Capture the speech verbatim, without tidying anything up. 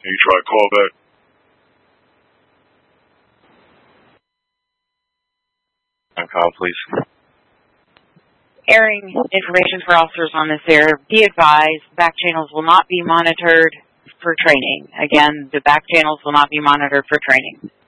Can you try call back? On call, please. Airing information for officers on this air. Be advised, back channels will not be monitored for training. Again, the back channels will not be monitored for training.